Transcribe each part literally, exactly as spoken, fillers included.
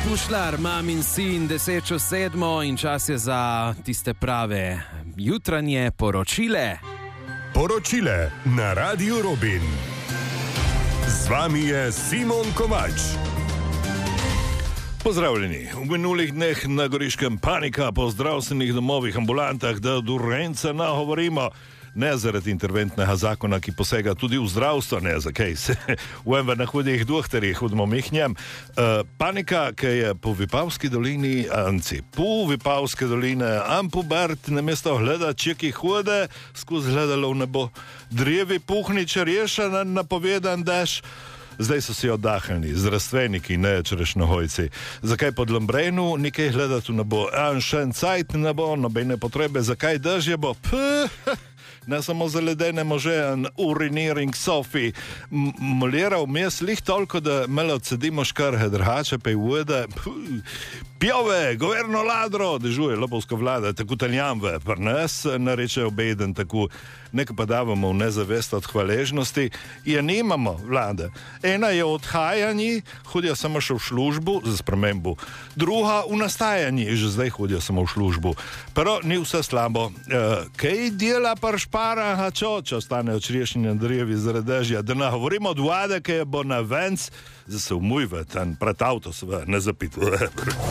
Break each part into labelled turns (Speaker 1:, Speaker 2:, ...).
Speaker 1: Pušlar, mamin sin, deset čez sedmo in čas je za tiste prave jutranje poročile.
Speaker 2: Poročile na Radiu Robin. Z vami je Simon Kovač.
Speaker 3: Pozdravljeni. V minulih dneh na Goriškem panika po zdravstvenih domovih, ambulantah, da do Renca nagovorimo. Ne zaradi interventnega zakona, ki posega tudi v zdravstvo, ne za kaj se v na hudih doktorjih hodimo mihnjem. Uh, panika, ki je po Vipavski dolini, anci po Vipavske doline, ampu Bart, namesto gleda, če ki hode, skozi gledalo v nebo. Drevi puhniče reša na napovedan dež. Zdaj so si oddahnili, zdravstveniki, ne čerešnjohojci. Zakaj pod Lombrenu nekaj gledati v nebo? An še en cajt ne bo, nobene potrebe, zakaj dež je bo? Puh, ne samo za ledene može, an uriniring Sofi. Molera vmes lih toliko, da malo cedimo škarhe, drhače pa i uede. Pjove, governo ladro, dežuje lopovska vlada, tako taljanve, par nas nareče obeden, tako nekaj pa davamo v nezavest od hvaležnosti, je nimamo vlade. Ena je odhajanji, hodijo samo še v službu, za spremembu. Druga v nastajanji, že zdaj hodijo samo v službu. Pero ni vse slabo. E, kaj dela par špara, a čo, če ostanejo čriješni drevi zaradi dežja, da ne govorimo od vlade, ki bo na venc, da se umujve, ten pred avto sve ne zapituje.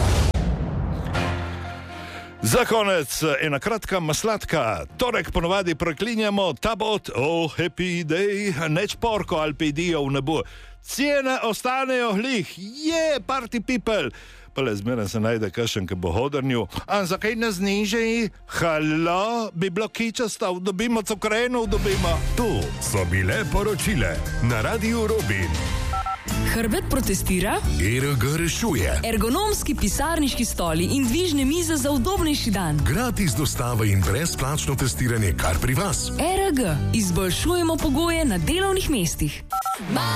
Speaker 3: Za konec ena kratka maslatka. Torek ponovadi preklinjamo tabot, oh happy day, neč porko alpedijo v nebo. Cijene ostanejo glih, je party people. Pa le zmeraj se najde kakšen, ki bo hodrnju. A zakaj ne znižaji? Halo, bi bilo kičastav, dobimo cukrenov, dobimo.
Speaker 2: To so bile poročile na Radiu Robin.
Speaker 4: Hrbet protestira,
Speaker 2: E R G rešuje,
Speaker 4: ergonomski pisarniški stoli in dvižne mize za udobnejši dan.
Speaker 2: gratis dostava in brezplačno testiranje kar pri vas.
Speaker 4: E R G, izboljšujemo pogoje na delovnih mestih.